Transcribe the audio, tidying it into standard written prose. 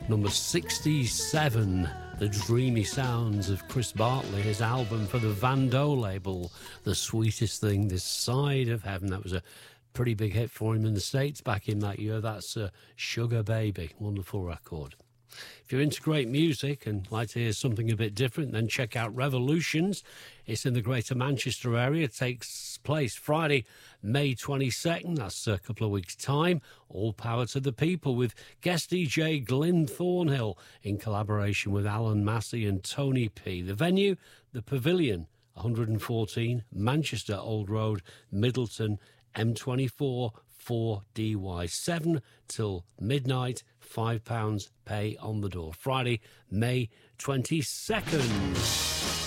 Number 67, the dreamy sounds of Chris Bartley, his album for the Van Doe label, The Sweetest Thing This Side of Heaven. That was a pretty big hit for him in the States back in that year. That's Sugar Baby, wonderful record. If you're into great music and like to hear something a bit different, then check out Revolutions. It's in the Greater Manchester area. It takes place Friday, May 22nd. That's a couple of weeks' time. All power to the people with guest DJ Glyn Thornhill in collaboration with Alan Massey and Tony P. The venue, the Pavilion, 114 Manchester Old Road, Middleton, M24 4DY. 7 till midnight. £5 pay on the door. Friday, May 22nd.